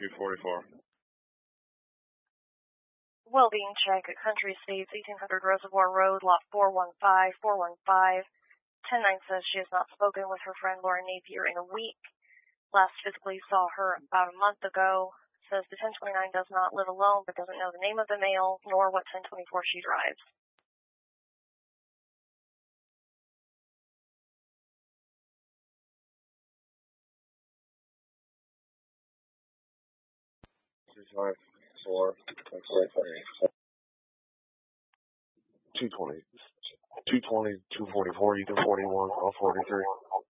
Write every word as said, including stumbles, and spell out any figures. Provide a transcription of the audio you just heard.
two forty-four. Well-being check at Country Estates, eighteen hundred Reservoir Road, lot four one five, four one five. ten nine says she has not spoken with her friend Lauren Napier in a week. Last physically saw her about a month ago. Says the ten twenty-nine does not live alone, but doesn't know the name of the male, nor what ten twenty-four she drives. two five four. two twenty. two twenty, two forty-four, you can forty-one, I'll forty-three.